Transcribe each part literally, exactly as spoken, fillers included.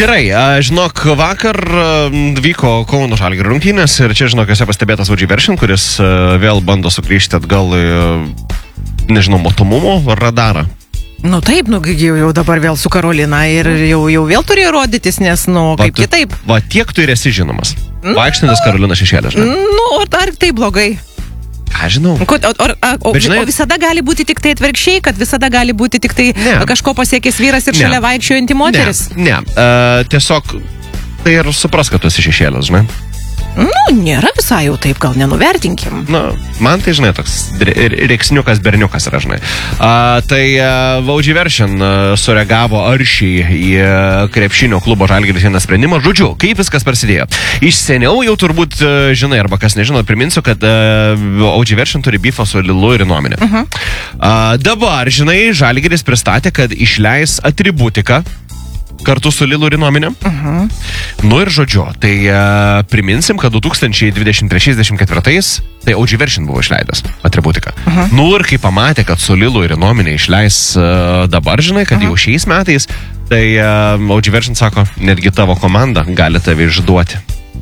Gerai, žinok, vakar vyko Kauno Žalgirio rungtynės ir čia, žinok, esi pastebėtas Audžy Veršin, kuris vėl bando sugrįžti atgal į, nežinau, matomumo radarą. Nu taip, nu jau, jau dabar vėl su Karolina ir jau, jau vėl turėjo rodytis, nes, nu, kaip va, kitaip. Va, tiek tu ir esi žinomas. Vaikštinės Karolina šešėlė, žinai. Nu, ar tai blogai? Ką žinau. O, o, o, žinai, o visada gali būti tik tai atvirkščiai, kad visada gali būti tik tai ne. kažko pasiekęs vyras ir ne. šalia vaikščiojanti moteris? Ne, ne. Uh, tiesiog tai ir supras, kad tu esi šešėlės, žinai. Nu, nėra visai jau taip, gal nenuvertinkim. Na, man tai, žinai, toks reiksniukas, berniukas yra, žinai. A, tai Audžy Veršin sureagavo aršiai į krepšinio klubo Žalgiris vieną sprendimą. Žodžiu, kaip viskas prasidėjo. Iš seniau jau turbūt, žinai, arba kas nežino, priminsiu, kad Audžy Veršin turi bifą su Lilu ir Inomine. Uh-huh. A, dabar, žinai, Žalgiris pristatė, kad išleis atributiką kartu su Lilu ir Inomine. Uh-huh. Nu ir žodžiu, tai uh, priminsim, kad du tūkstančiai dvidešimt trečiais dvidešimt ketvirtais tai Audžy Veršin buvo išleidęs atributiką. Uh-huh. Nu ir kai pamatė, kad su Lilu ir Inomine išleis uh, dabar, žinai, kad uh-huh. jau šiais metais, tai uh, Audžy Veršin sako, netgi tavo komanda gali tave išduoti.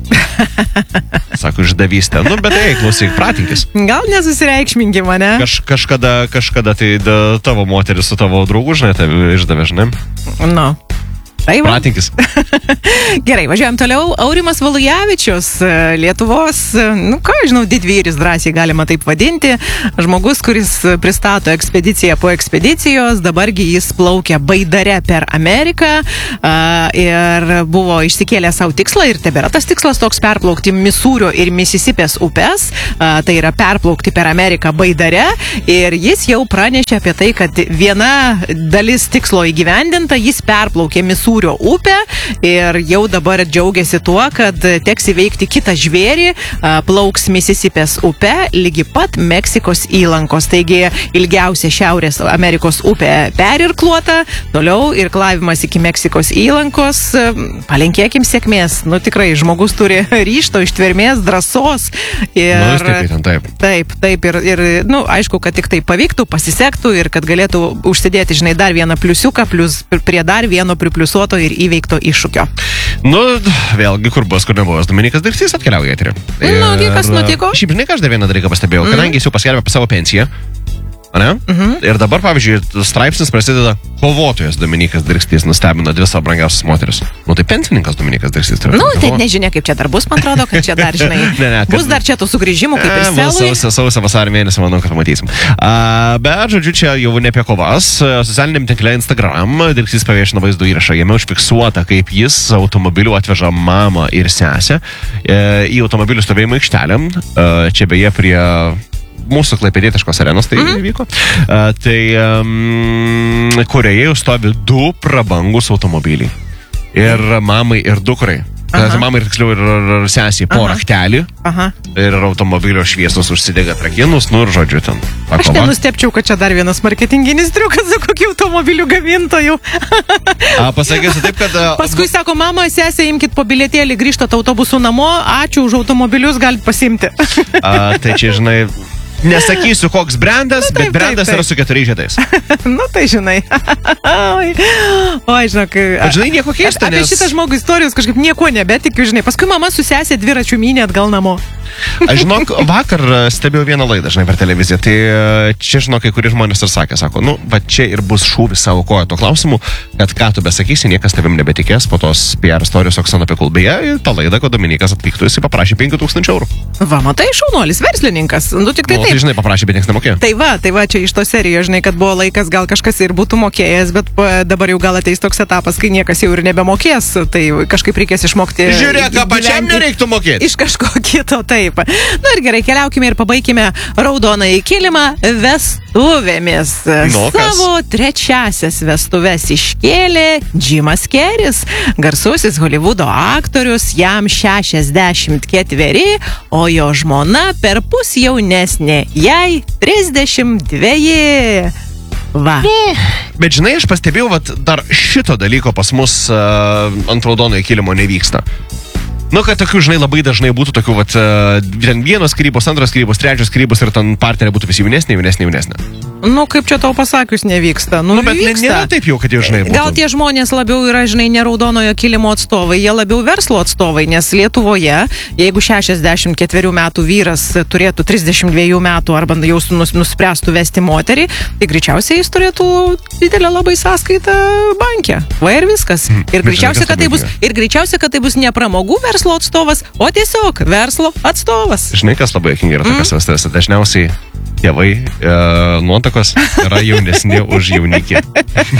Sako, išdavystė. Nu, bet tai, klausyk, pratinkis. Gal nesusireikšmingi mane? Kaž, kažkada, kažkada tai da, tavo moteris su tavo draugu, žinai, tave išdavė, žinai. Nu. Pratinkis. Gerai, važiuojam toliau. Aurimas Valujavičius, Lietuvos, nu ką, žinau, didvyris, drąsiai galima taip vadinti. Žmogus, kuris pristato ekspediciją po ekspedicijos, dabargi jis plaukia Baidare per Ameriką uh, ir buvo išsikėlę savo tikslą ir tebėra tas tikslas toks perplaukti Misūrio ir Misisipės upes. Uh, tai yra perplaukti per Ameriką Baidare ir jis jau pranešė apie tai, kad viena dalis tikslo įgyvendinta, jis perplaukė Misūrio upę ir jau dabar džiaugiasi tuo, kad teks įveikti kitą žvėrį, plauks Misisipės upe, lygi pat Meksikos įlankos. Taigi ilgiausia Šiaurės Amerikos upė perirkluota, toliau irklavimas iki Meksikos įlankos. Palinkėkim sėkmės. Nu tikrai, žmogus turi ryžto, ištvermės, drąsos. Ir, nu, taip, taip. Taip, taip. Ir, ir nu, aišku, kad tik tai pavyktų, pasisektų ir kad galėtų užsidėti, žinai, dar vieną pliusiuką, plus prie dar vieno pripliusuoto ir įveikto iššūkio. Nu, vėlgi, kur bus, kur nebuvęs. Dominikas Dirksys atkeliauja į eterį. Nu, kas nutiko? Šiaip, žinai, ką aš dar vieną dalyką pastebėjau, mm. kadangi jis jau paskelbė apie savo pensiją, ne? Mm-hmm. Ir dabar, pavyzdžiui, straipsnis prasideda kovotojas Dominikas Dirksys nustebino dvi savo brangiausias moteris. Nu, tai pensininkas Dominikas Dirksys. Nu, tai nežinia, kaip čia dar bus, man atrodo, kad čia dar, žinai, ne, ne, kad... bus dar čia tų sugrįžimų, kaip ir selui. Sausio, sausio vasarį mėnesį, manau, kad matysim. A, bet, žodžiu, čia jau ne apie kovas. Socialiniam tinkle Instagram Dirksys paviešino vaizdo įrašą. Jame užfiksuota, kaip jis automobiliu atveža mamą ir sesę e, į automobilių stovėjimo aikštelę. E, čia beje prie mūsų klaipėdietiškos arenos tai mm-hmm. vyko. Uh, tai um, kurioje jau stovi du prabangus automobiliai. Ir mamai, ir dukrai. Tai mamai, ir tiksliau, ir, ir sesiai po rachtelį. Aha. Ir automobilio šviesos užsidega trakinus, nu ir žodžiu ten. Pakova. Aš nenustepčiau, kad čia dar vienas marketinginis triukas su kokiu automobilių gamintoju. A, pasakysiu taip, kad... A, paskui sako, mama, sesė, imkit po bilietėlį, grįžtat autobusu namo, ačiū už automobilius, galit pasimti. A, tai čia, žinai... Nesakysiu, koks brandas, nu, taip, bet brandas taip, taip. Yra su keturiais žiedais. Nu, tai žinai. Oi, Oi žinok. Bet žinai, nieko keista, nes... Apie šitą žmogų istorijos kažkaip nieko nebetikiu, žinai. Paskui mama su sesė dviračių mynė atgal namo. Aš žinok, vakar stebėjau vieną laidą, žinai, per televiziją. Tai čia, žinok, kai kurie žmonės ir sakė, sako, nu, va čia ir bus šūvis savo kojo to klausimu, kad ką tu besakysi, niekas tavim nebetikės po tos P R istorijos Oksana Pekulbeje. Ir tą laidą, kad Dominikas atvyktų, jis paprašė penkių tūkstančių eurų. Va, matai, šaunuolis, verslininkas. Nu, tik tai nu, tai, žinai, paprašė, bet niekas nemokėjo. Tai va, tai va, čia iš to serijos, žinai, kad buvo laikas, gal kažkas ir būtų mokėjęs, bet dabar jau gal ateis toks etapas, kai niekas jau ir nebemokės, tai kažkaip reikės išmokti. Žiūrėk, ką pačiam nereiktų mokėti. Iš kažko kito, taip. Na ir gerai, keliaukime ir pabaikime raudonąjį kilimą vestuvėmis. Nu, savo trečiasias vestuves iškėlė Jimas Keris, garsusis Holivudo aktorius, jam šešiasdešimt ketveri, o jo žmona perpus jaunesnė, jai trisdešimt dveji. Va. Bet žinai, aš pastebėjau, vat, dar šito dalyko pas mus uh, ant raudonojo kilimo nevyksta. Nu, kad tokių, žinai, labai dažnai būtų tokių, vat, uh, vienos skyrybos, antros skyrybos, trečios skyrybos ir ten partnerė būtų vis jaunesnė, jaunesnė, jaunesnė. Nu, kaip čia tau pasakius, nevyksta. Nu, Nu, bet ne- vyksta. nėra taip jau, kad jau žinai. būtų. Gal tie žmonės labiau yra, žinai, ne raudonojo kilimo atstovai, jie labiau verslo atstovai, nes Lietuvoje, jeigu šešiasdešimt ketverių metų vyras turėtų trisdešimt dviejų metų arba jau nus, nuspręstų vesti moterį, tai greičiausiai jis turėtų didelę labai sąskaitą banke. Va ir viskas. Ir greičiausiai, kad tai bus, ir greičiausiai, kad tai bus ne pramogų verslo atstovas, o tiesiog verslo atstovas. Žinai, kas labai juokinga yra tokios vestuvėse. Dažniausiai tėvai e, nuotakos yra jaunesni už jaunikį.